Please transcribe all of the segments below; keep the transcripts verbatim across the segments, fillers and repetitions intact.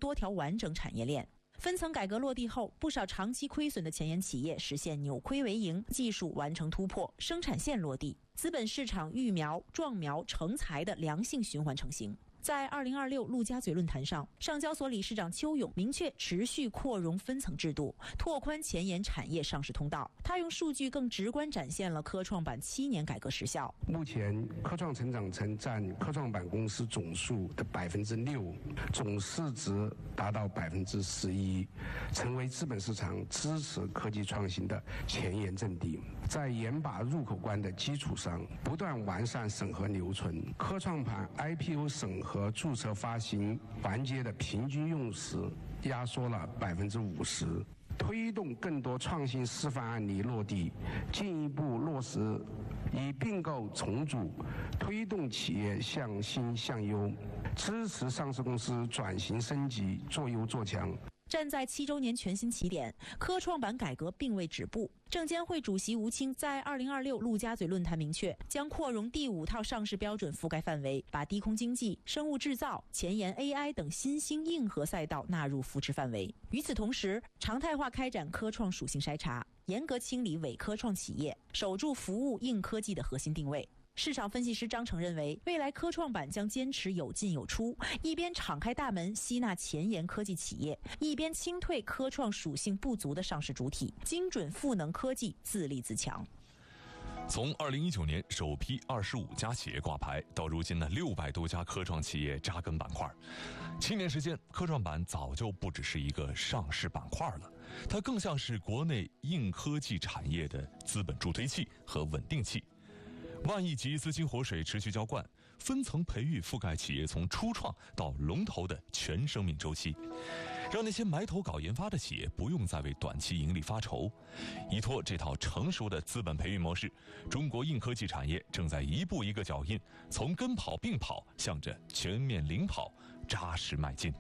多条完整产业链。分层改革落地后，不少长期亏损的前沿企业实现扭亏为盈，技术完成突破，生产线落地，资本市场育苗、壮苗、成才的良性循环成型。在二零二六陆家嘴论坛上，上交所理事长邱勇明确持续扩容分层制度，拓宽前沿产业上市通道。他用数据更直观展现了科创板七年改革实效。 目前科创成长层占科创板公司总数的百分之六，总市值达到百分之十一，成为资本市场支持科技创新的前沿阵地。在严把入口关的基础上，不断完善审核流程，科创板 I P O 审核和注册发行环节的平均用时压缩了百分之五十，推动更多创新示范案例落地，进一步落实以并购重组，推动企业向新向优，支持上市公司转型升级，做优做强。 站在七周年全新起点，科创板改革并未止步。证监会主席吴清在二零二六陆家嘴论坛明确，将扩容第五套上市标准覆盖范围，把低空经济、生物制造、前沿 A I 等新兴硬核赛道纳入扶持范围。与此同时，常态化开展科创属性筛查，严格清理伪科创企业，守住服务硬科技的核心定位。市场分析师张成认为，未来科创板将坚持有进有出，一边敞开大门吸纳前沿科技企业，一边清退科创属性不足的上市主体，精准赋能科技自立自强。 从二零一九年首批二十五家企业挂牌，到如今的六百多家科创企业扎根板块，七年时间，科创板早就不只是一个上市板块了，它更像是国内硬科技产业的资本助推器和稳定器。万亿级资金活水持续浇灌，分层培育覆盖企业从初创到龙头的全生命周期，让那些埋头搞研发的企业不用再为短期盈利发愁。依托这套成熟的资本培育模式，中国硬科技产业正在一步一个脚印，从跟跑并跑向着全面领跑扎实迈进。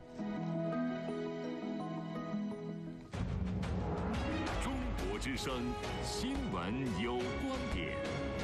中国之声新闻有观点。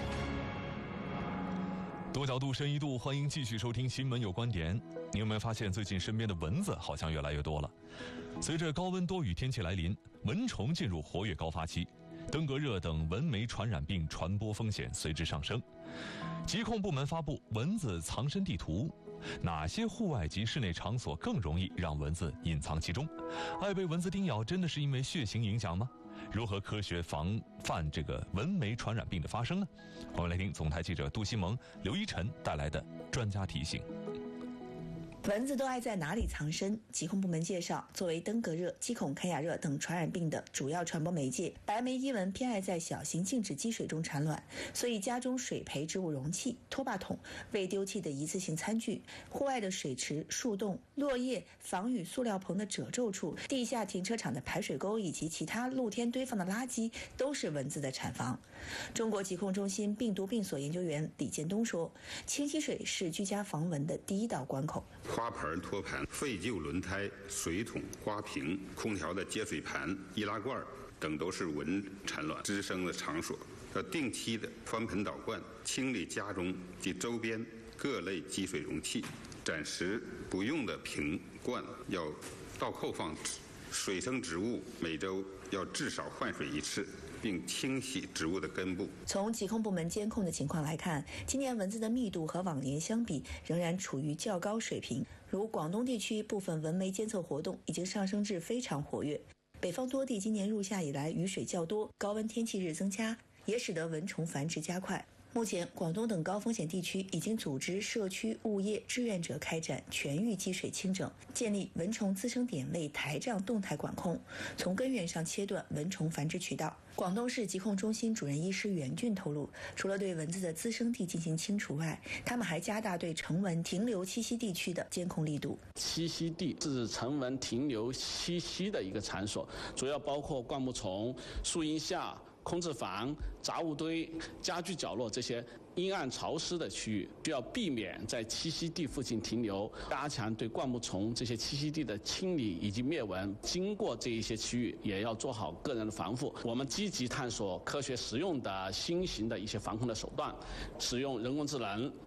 多角度深一度，欢迎继续收听新闻有观点。你有没有发现最近身边的蚊子好像越来越多了？随着高温多雨天气来临，蚊虫进入活跃高发期，登革热等蚊媒传染病传播风险随之上升。疾控部门发布蚊子藏身地图，哪些户外及室内场所更容易让蚊子隐藏其中？爱被蚊子叮咬真的是因为血型影响吗？如何科学防范这个蚊媒传染病的发生呢？我们来听总台记者杜西蒙、刘一晨带来的专家提醒。 蚊子都爱在哪里藏身？疾控部门介绍，作为登革热、鸡孔坎亚热等传染病的主要传播媒介，白眉伊蚊偏爱在小型静止积水中产卵，所以家中水培植物容器、拖把桶、未丢弃的一次性餐具、户外的水池、树洞、落叶、防雨塑料棚的褶皱处、地下停车场的排水沟以及其他露天堆放的垃圾，都是蚊子的产房。中国疾控中心病毒病所研究员李建东说，清洗水是居家防蚊的第一道关口。 花盆、托盘、废旧轮胎、水桶、花瓶、空调的接水盘、易拉罐等都是蚊产卵滋生的场所。要定期的翻盆倒罐，清理家中及周边各类积水容器，暂时不用的瓶罐要倒扣放置。水生植物每周要至少换水一次，并清洗植物的根部。 从疾控部门监控的情况来看，今年蚊子的密度和往年相比仍然处于较高水平，如广东地区部分蚊媒监测活动已经上升至非常活跃。北方多地今年入夏以来雨水较多，高温天气日增加，也使得蚊虫繁殖加快。目前，广东等高风险地区已经组织社区物业志愿者开展全域积水清整，建立蚊虫滋生点位台账动态管控，从根源上切断蚊虫繁殖渠道。广东市疾控中心主任医师袁俊透露，除了对蚊子的滋生地进行清除外，他们还加大对成蚊停留栖息地区的监控力度。 栖息地是成蚊停留栖息的一个场所，主要包括灌木丛、树荫下、空置房、杂物堆、家具角落这些阴暗潮湿的区域，需要避免在栖息地附近停留，加强对灌木丛这些栖息地的清理以及灭蚊。经过这一些区域，也要做好个人的防护。我们积极探索科学实用的新型的一些防控的手段，使用人工智能、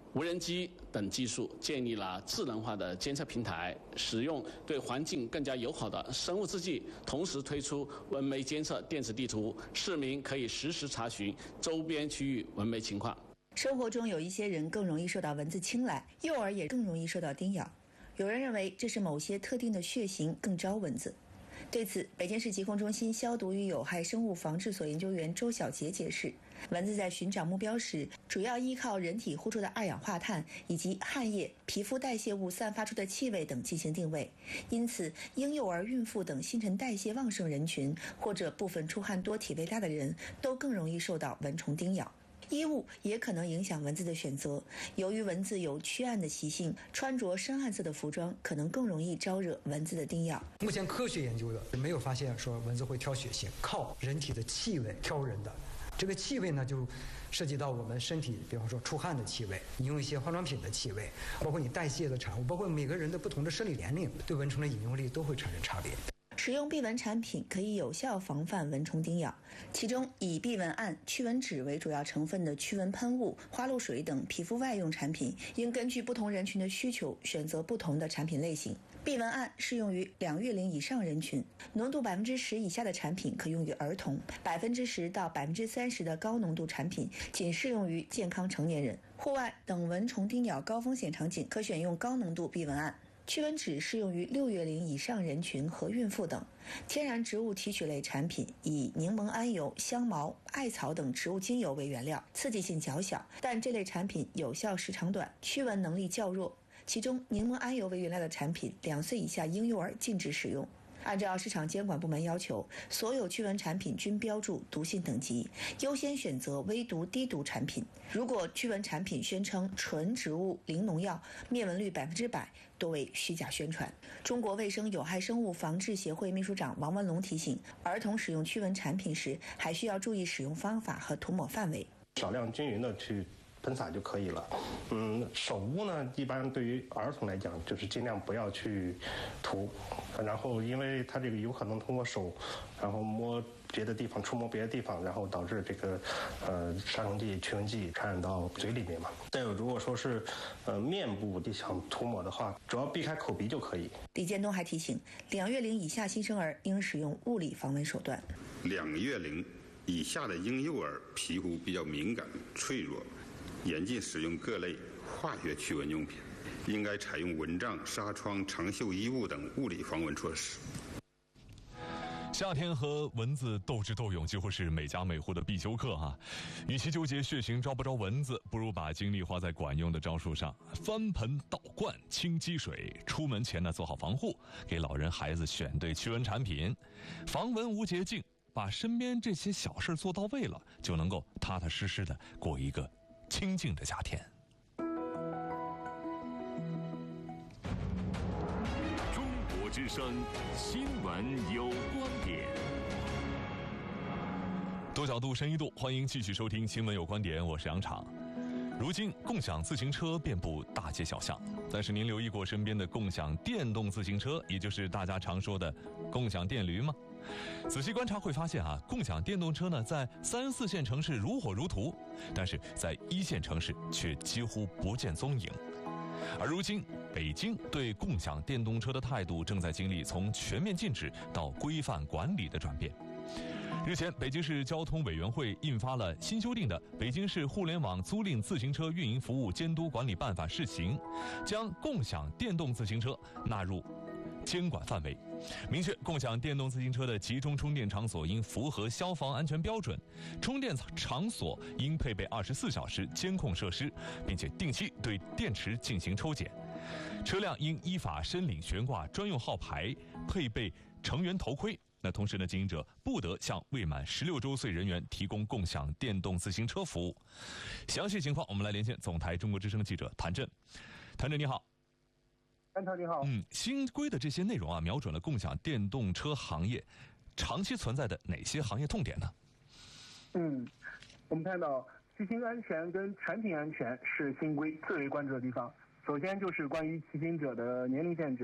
无人机等技术，建立了智能化的监测平台，使用对环境更加友好的生物制剂，同时推出蚊媒监测电子地图，市民可以实时查询周边区域蚊媒情况。 生活中有一些人更容易受到蚊子青睐，幼儿也更容易受到叮咬。有人认为这是某些特定的血型更招蚊子。对此，北京市疾控中心消毒与有害生物防治所研究员周小杰解释，蚊子在寻找目标时，主要依靠人体呼出的二氧化碳以及汗液、皮肤代谢物散发出的气味等进行定位。因此，婴幼儿、孕妇等新陈代谢旺盛人群，或者部分出汗多、体味大的人，都更容易受到蚊虫叮咬。衣物也可能影响蚊子的选择，由于蚊子有驱暗的习性，穿着深暗色的服装可能更容易招惹蚊子的叮咬。 目前科学研究的没有发现说蚊子会挑血型，靠人体的气味挑人的。这个气味呢，就涉及到我们身体，比方说出汗的气味，你用一些化妆品的气味，包括你代谢的产物，包括每个人的不同的生理年龄，对蚊虫的引诱力都会产生差别。 使用避蚊产品可以有效防范蚊虫叮咬，其中以避蚊胺、驱蚊酯为主要成分的驱蚊喷雾、花露水等皮肤外用产品，应根据不同人群的需求选择不同的产品类型。避蚊胺适用于两月龄以上人群，浓度百分之十以下的产品可用于儿童，百分之十到百分之三十的高浓度产品仅适用于健康成年人。户外等蚊虫叮咬高风险场景，可选用高浓度避蚊胺。驱蚊酯适用于六月龄以上人群和孕妇等。天然植物提取类产品以柠檬桉油、香茅、艾草等植物精油为原料，刺激性较小，但这类产品有效时长短，驱蚊能力较弱。其中，柠檬桉油为原料的产品，两岁以下婴幼儿禁止使用。按照市场监管部门要求，所有驱蚊产品均标注毒性等级，优先选择微毒、低毒产品。如果驱蚊产品宣称纯植物、零农药，灭蚊率百分之百，多为虚假宣传。中国卫生有害生物防治协会秘书长王文龙提醒，儿童使用驱蚊产品时，还需要注意使用方法和涂抹范围， 少量均匀的去喷洒就可以了。嗯，手污呢，一般对于儿童来讲，就是尽量不要去涂，然后因为它这个有可能通过手，然后摸别的地方，触摸别的地方，然后导致这个呃杀虫剂、驱蚊剂传染到嘴里面嘛。再有，如果说是呃面部你想涂抹的话，主要避开口鼻就可以。 李建东还提醒，两月龄以下新生儿应使用物理防蚊手段。 两月龄以下的婴幼儿皮肤比较敏感脆弱，严禁使用各类化学驱蚊用品，应该采用蚊帐、纱窗、长袖衣物等物理防蚊措施。 夏天和蚊子斗智斗勇几乎是每家每户的必修课哈、啊。与其纠结血型招不招蚊子，不如把精力花在管用的招数上。翻盆倒罐清积水，出门前呢做好防护，给老人孩子选对驱蚊产品，防蚊无捷径。把身边这些小事做到位了，就能够踏踏实实的过一个清静的夏天。 中国之声新闻有观点， 多角度深一度，欢迎继续收听新闻有观点，我是杨昶。如今共享自行车遍布大街小巷，但是您留意过身边的共享电动自行车，也就是大家常说的共享电驴吗？仔细观察会发现啊，共享电动车呢在三四线城市如火如荼，但是在一线城市却几乎不见踪影。而如今北京对共享电动车的态度正在经历从全面禁止到规范管理的转变。日前，北京市交通委员会印发了新修订的《北京市互联网租赁自行车运营服务监督管理办法（试行）》，将共享电动自行车纳入监管范围，明确共享电动自行车的集中充电场所应符合消防安全标准，充电场所应配备二十四小时监控设施，并且定期对电池进行抽检。车辆应依法申领悬挂专用号牌，配备成员头盔。那同时呢，经营者不得向未满十六周岁人员提供共享电动自行车服务。详细情况，我们来连线总台中国之声记者谭震。谭震你好。 安涛你好。 嗯，新规的这些内容啊，瞄准了共享电动车行业长期存在的哪些行业痛点呢？ 嗯，我们看到骑行安全跟产品安全是新规最为关注的地方。首先就是关于骑行者的年龄限制，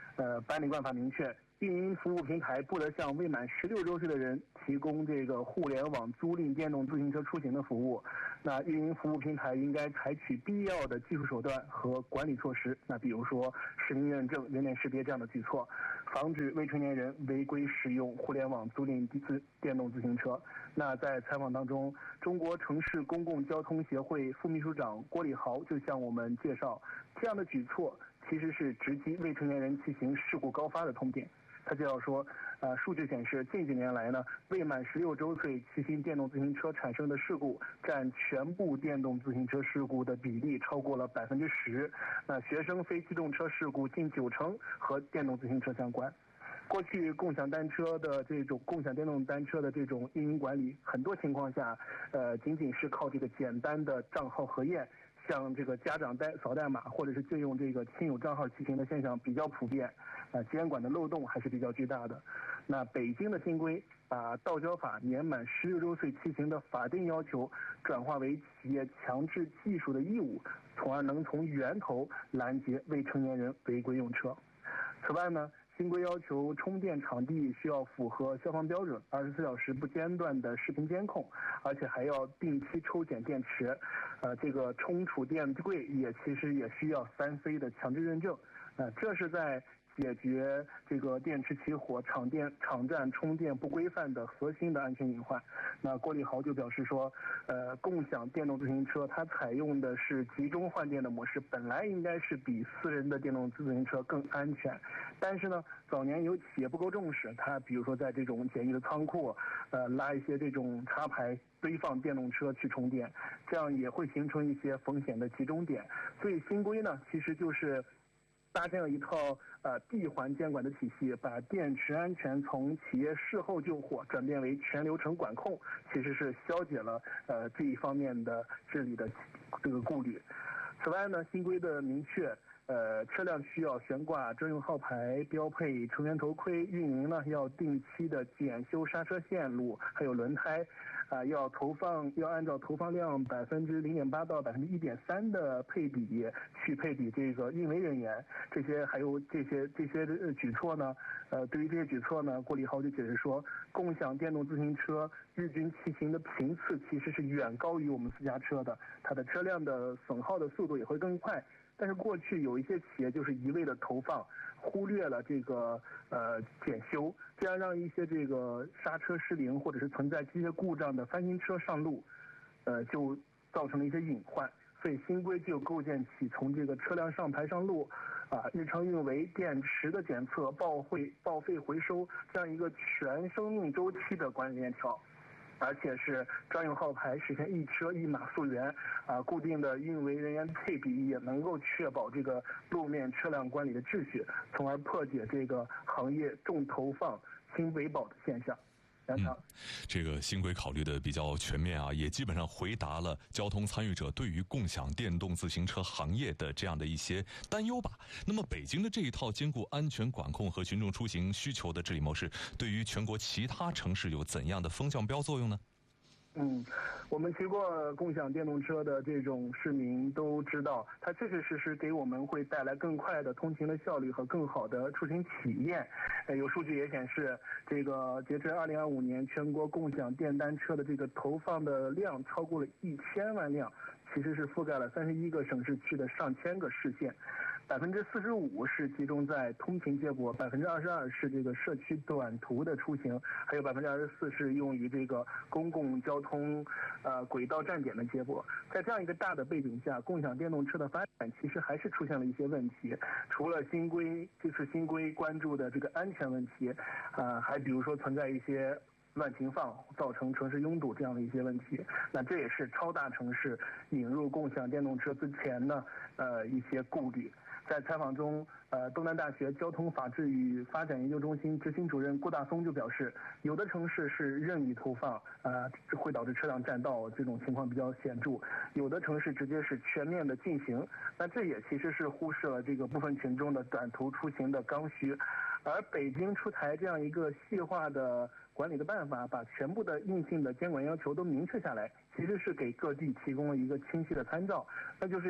呃，办理办法明确，运营服务平台不得向未满十六周岁的人提供这个互联网租赁电动自行车出行的服务。那运营服务平台应该采取必要的技术手段和管理措施，那比如说实名认证、人脸识别这样的举措，防止未成年人违规使用互联网租赁自电动自行车。那在采访当中，中国城市公共交通协会副秘书长郭礼豪就向我们介绍，这样的举措其实是直击未成年人骑行事故高发的痛点。他介绍说，呃，数据显示，近几年来呢，未满十六周岁骑行电动自行车产生的事故占全部电动自行车事故的比例超过了百分之十。那学生非机动车事故近九成和电动自行车相关。过去共享单车的这种共享电动单车的这种运营管理，很多情况下，呃，仅仅是靠这个简单的账号核验。像这个家长代扫代码，或者是借用这个亲友账号骑行的现象比较普遍，啊，监管的漏洞还是比较巨大的。那北京的新规把道交法年满十六周岁骑行的法定要求转化为企业强制技术的义务，从而能从源头拦截未成年人违规用车。此外呢，新规要求充电场地需要符合消防标准，二十四小时不间断的视频监控，而且还要定期抽检电池。呃，这个充储电柜也其实也需要三 C 的强制认证。呃，这是在解决这个电池起火、场电场站充电不规范的核心的安全隐患。那郭礼豪就表示说，呃，共享电动自行车它采用的是集中换电的模式，本来应该是比私人的电动自行车更安全，但是呢，早年有企业不够重视，它比如说在这种简易的仓库，呃，拉一些这种插排堆放电动车去充电，这样也会形成一些风险的集中点。所以新规呢，其实就是搭建了一套呃闭环监管的体系，把电池安全从企业事后救火转变为全流程管控，其实是消解了呃这一方面的治理的这个顾虑。此外呢，新规的明确，呃，车辆需要悬挂专用号牌，标配成员头盔，运营呢要定期的检修刹车线路，还有轮胎。啊、呃，要投放要按照投放量百分之零点八到百分之一点三的配比去配比这个运维人员，这些还有这些这些举措呢，呃，对于这些举措呢，郭礼豪就解释说，共享电动自行车日均骑行的频次其实是远高于我们私家车的，它的车辆的损耗的速度也会更快。但是过去有一些企业就是一味的投放，忽略了这个呃检修，这样让一些这个刹车失灵或者是存在机械故障的翻新车上路，呃就造成了一些隐患。所以新规就构建起从这个车辆上牌上路，啊日常运维、电池的检测、报废报废回收这样一个全生命周期的管理链条。而且是专用号牌实现一车一码溯源，啊，固定的运维人员配比也能够确保这个路面车辆管理的秩序，从而破解这个行业重投放轻维保的现象。 嗯，这个新规考虑的比较全面啊，也基本上回答了交通参与者对于共享电动自行车行业的这样的一些担忧吧。那么北京的这一套兼顾安全管控和群众出行需求的治理模式，对于全国其他城市有怎样的风向标作用呢？ 嗯，我们骑过共享电动车的这种市民都知道，它确确实实给我们会带来更快的通勤的效率和更好的出行体验。呃，有数据也显示，这个截至二零二五年，全国共享电单车的这个投放的量超过了一千万辆，其实是覆盖了三十一个省市区的上千个市县。百分之四十五是集中在通勤接驳，百分之二十二是这个社区短途的出行，还有百分之二十四是用于这个公共交通呃轨道站点的接驳。在这样一个大的背景下，共享电动车的发展其实还是出现了一些问题。除了新规这次新规关注的这个安全问题，啊、呃，还比如说存在一些乱停放造成城市拥堵这样的一些问题，那这也是超大城市引入共享电动车之前呢，呃一些顾虑。在采访中，呃，东南大学交通法治与发展研究中心执行主任郭大松就表示，有的城市是任意投放，呃，会导致车辆占道，这种情况比较显著；有的城市直接是全面的禁行，那这也其实是忽视了这个部分群众的短途出行的刚需。而北京出台这样一个细化的管理的办法，把全部的硬性的监管要求都明确下来，其实是给各地提供了一个清晰的参照，那就是要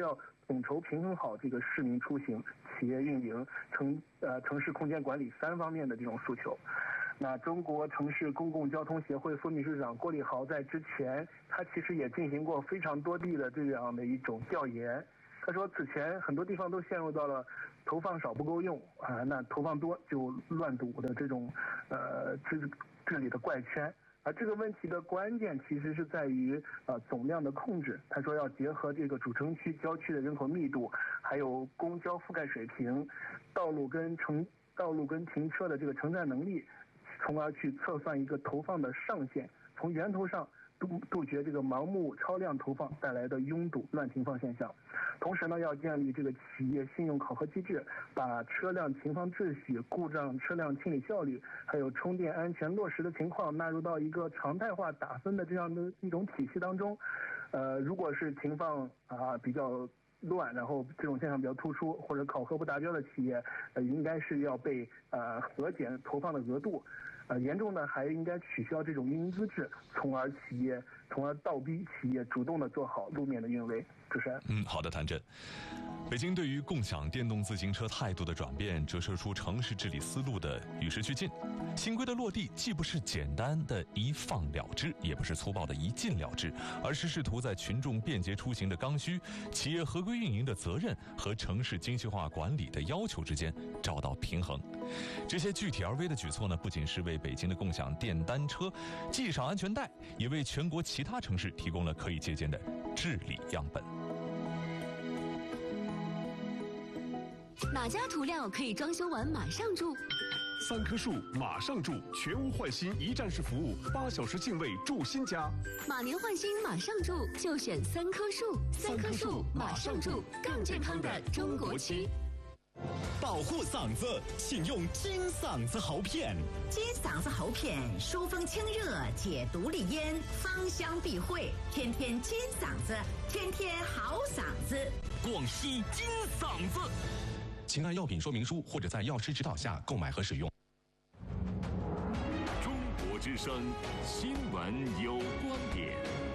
统筹平衡好这个市民出行、企业运营、城呃城市空间管理三方面的这种诉求。那中国城市公共交通协会副秘书长郭礼豪在之前，他其实也进行过非常多地的这样的一种调研。他说，此前很多地方都陷入到了投放少不够用啊，那投放多就乱堵的这种呃治治理的怪圈。而这个问题的关键其实是在于呃总量的控制。他说要结合这个主城区、郊区的人口密度，还有公交覆盖水平、道路跟城道路跟停车的这个承载能力，从而去测算一个投放的上限，从源头上杜杜绝这个盲目超量投放带来的拥堵乱停放现象。同时呢，要建立这个企业信用考核机制，把车辆停放秩序、故障车辆清理效率，还有充电安全落实的情况纳入到一个常态化打分的这样的一种体系当中。呃，如果是停放啊比较乱，然后这种现象比较突出，或者考核不达标的企业，呃，应该是要被呃核减投放的额度。呃，严重的还应该取消这种运营资质，从而企业，从而倒逼企业主动的做好路面的运维。主持人， 嗯，好的，谭震。北京对于共享电动自行车态度的转变，折射出城市治理思路的与时俱进。新规的落地，既不是简单的一放了之，也不是粗暴的一禁了之，而是试图在群众便捷出行的刚需、企业合规运营的责任和城市精细化管理的要求之间找到平衡。这些具体而微的举措呢，不仅是为北京的共享电单车系上安全带，也为全国其他城市提供了可以借鉴的治理样本。 哪家涂料可以装修完马上住？ 三棵树马上住，全屋换新一站式服务，八小时净位住新家。 马年换新马上住，就选三棵树。三棵树马上住，更健康的中国区。 保护嗓子，请用金嗓子喉片。 金嗓子喉片疏风清热，解毒利咽，芳香避秽，天天金嗓子，天天好嗓子。 广西金嗓子。请按药品说明书或者在药师指导下购买和使用。 中国之声新闻有观点。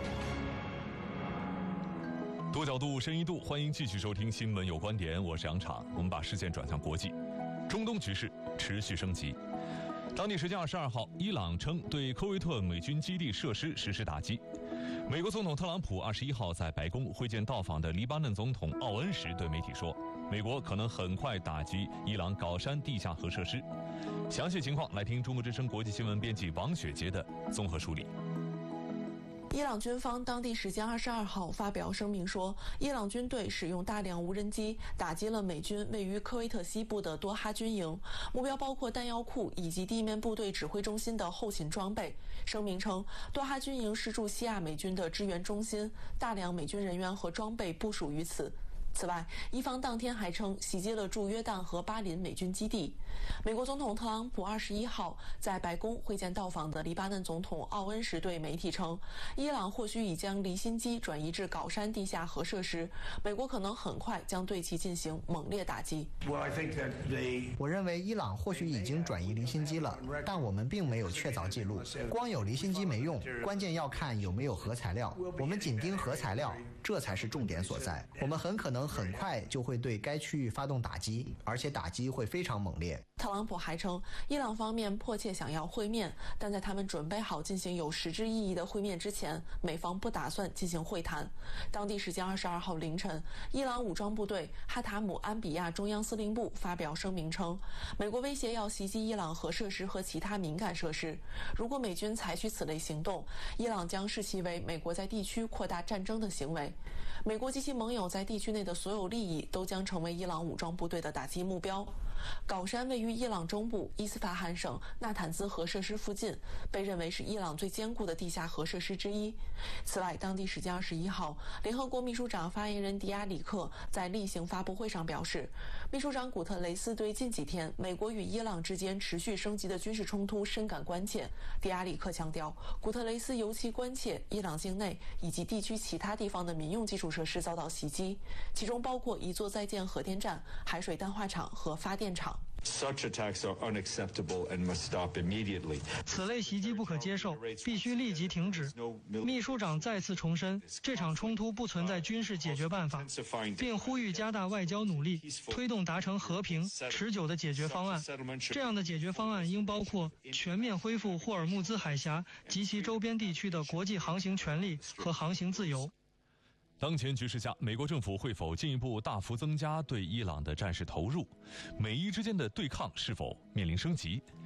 多角度、深一度，欢迎继续收听《新闻有观点》，我是杨昶。我们把视线转向国际，中东局势持续升级。当地时间二十二号，伊朗称对科威特美军基地设施实施打击。美国总统特朗普二十一号在白宫会见到访的黎巴嫩总统奥恩时，对媒体说，美国可能很快打击伊朗搞山地下核设施。详细情况来听中国之声国际新闻编辑王雪杰的综合梳理。 伊朗军方当地时间二十二号发表声明说，伊朗军队使用大量无人机打击了美军位于科威特西部的多哈军营，目标包括弹药库以及地面部队指挥中心的后勤装备。声明称，多哈军营是驻西亚美军的支援中心，大量美军人员和装备部署于此。此外，伊方当天还称袭击了驻约旦和巴林美军基地。美国总统特朗普二十一号在白宫会见到访的黎巴嫩总统奥恩时，对媒体称，伊朗或许已将离心机转移至搞山地下核设施，美国可能很快将对其进行猛烈打击。 我认为伊朗或许已经转移离心机了，但我们并没有确凿记录。光有离心机没用，关键要看有没有核材料。我们紧盯核材料，这才是重点所在。我们很可能很快就会对该区域发动打击，而且打击会非常猛烈。 特朗普还称，伊朗方面迫切想要会面，但在他们准备好进行有实质意义的会面之前，美方不打算进行会谈。当地时间二十二号凌晨，伊朗武装部队哈塔姆安比亚中央司令部发表声明称，美国威胁要袭击伊朗核设施和其他敏感设施。如果美军采取此类行动，伊朗将视其为美国在地区扩大战争的行为。美国及其盟友在地区内的所有利益都将成为伊朗武装部队的打击目标。搞山位于伊朗中部伊斯法罕省纳坦兹核设施附近，被认为是伊朗最坚固的地下核设施之一。此外，当地时间二十一号，联合国秘书长发言人迪亚里克在例行发布会上表示，秘书长古特雷斯对近几天美国与伊朗之间持续升级的军事冲突深感关切。迪亚里克强调，古特雷斯尤其关切伊朗境内以及地区其他地方的民用基础设施遭到袭击，其中包括一座在建核电站、海水淡化厂和发电厂。 Such attacks are unacceptable and must stop immediately. 此类袭击不可接受，必须立即停止。秘书长再次重申，这场冲突不存在军事解决办法，并呼吁加大外交努力，推动达成和平、持久的解决方案。这样的解决方案应包括全面恢复霍尔木兹海峡及其周边地区的国际航行权利和航行自由。 当前局势下，美国政府会否进一步大幅增加对伊朗的战事投入？美伊之间的对抗是否面临升级？